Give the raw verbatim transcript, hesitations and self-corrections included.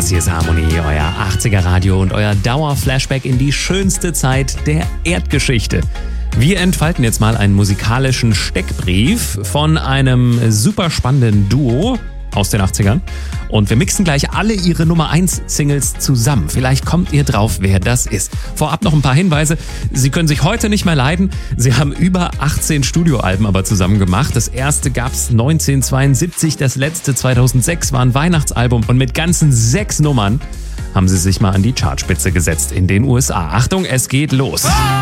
Podcast. Hier ist Harmonie, euer achtziger Radio und euer Dauer-Flashback in die schönste Zeit der Erdgeschichte. Wir entfalten jetzt mal einen musikalischen Steckbrief von einem super spannenden Duo aus den achtzigern und wir mixen gleich alle ihre Nummer eins Singles zusammen. Vielleicht kommt ihr drauf, wer das ist. Vorab noch ein paar Hinweise. Sie können sich heute nicht mehr leiden. Sie haben über achtzehn Studioalben aber zusammen gemacht. Das erste gab's neunzehnhundertzweiundsiebzig, das letzte zweitausendsechs war ein Weihnachtsalbum und mit ganzen sechs Nummern haben sie sich mal an die Chartspitze gesetzt in den U S A. Achtung, es geht los!